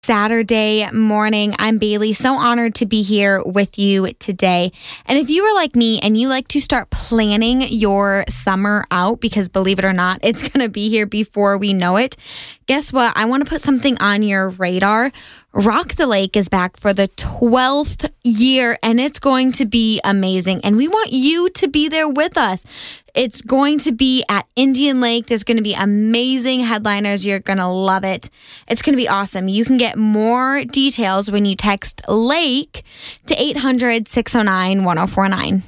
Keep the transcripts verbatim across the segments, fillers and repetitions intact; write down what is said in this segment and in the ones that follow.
Saturday morning. I'm Bailey. So honored to be here with you today. And if you are like me and you like to start planning your summer out, because believe it or not, it's going to be here before we know it, guess what? I want to put something on your radar. Rock the Lake is back for the twelfth year, and it's going to be amazing. And we want you to be there with us. It's going to be at Indian Lake. There's going to be amazing headliners. You're going to love it. It's going to be awesome. You can get more details when you text LAKE to eight hundred, six oh nine, one oh four nine.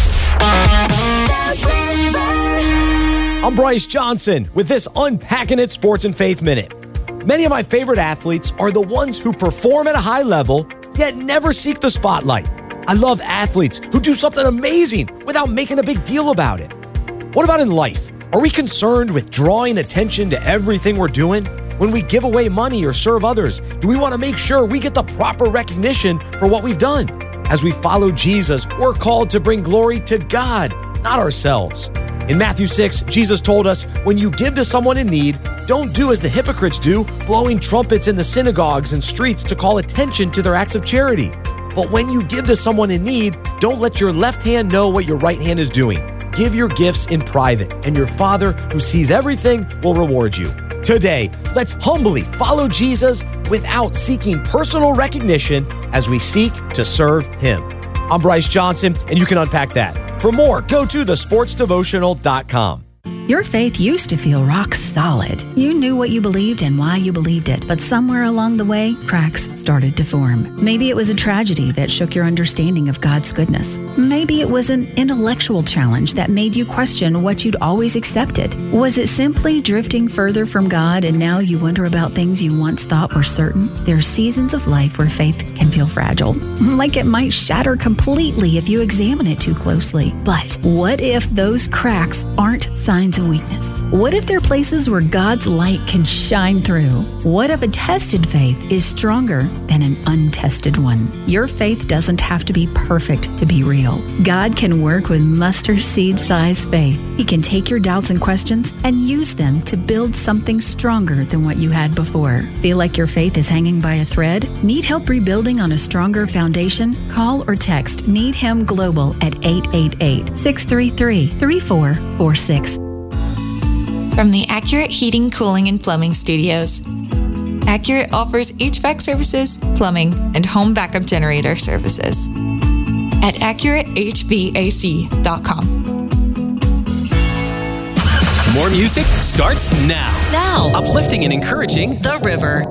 I'm Bryce Johnson with this Unpacking It Sports and Faith Minute. Many of my favorite athletes are the ones who perform at a high level, yet never seek the spotlight. I love athletes who do something amazing without making a big deal about it. What about in life? Are we concerned with drawing attention to everything we're doing? When we give away money or serve others, do we want to make sure we get the proper recognition for what we've done? As we follow Jesus, we're called to bring glory to God, not ourselves. In Matthew six, Jesus told us, when you give to someone in need, don't do as the hypocrites do, blowing trumpets in the synagogues and streets to call attention to their acts of charity. But when you give to someone in need, don't let your left hand know what your right hand is doing. Give your gifts in private, and your Father, who sees everything, will reward you. Today, let's humbly follow Jesus without seeking personal recognition as we seek to serve Him. I'm Bryce Johnson, and you can unpack that. For more, go to the sports devotional dot com. Your faith used to feel rock solid. You knew what you believed and why you believed it, but somewhere along the way, cracks started to form. Maybe it was a tragedy that shook your understanding of God's goodness. Maybe it was an intellectual challenge that made you question what you'd always accepted. Was it simply drifting further from God and now you wonder about things you once thought were certain? There are seasons of life where faith can feel fragile, like it might shatter completely if you examine it too closely. But what if those cracks aren't signs of weakness? What if there are places where God's light can shine through? What if a tested faith is stronger than an untested one? Your faith doesn't have to be perfect to be real. God can work with mustard seed sized faith. He can take your doubts and questions and use them to build something stronger than what you had before. Feel like your faith is hanging by a thread? Need help rebuilding on a stronger foundation? Call or text Need Him Global at eight eight eight, six three three, three four four six. From the Accurate Heating, Cooling, and Plumbing Studios. Accurate offers H V A C services, plumbing, and home backup generator services at accurate h v a c dot com. More music starts now. Now. Uplifting and encouraging The River.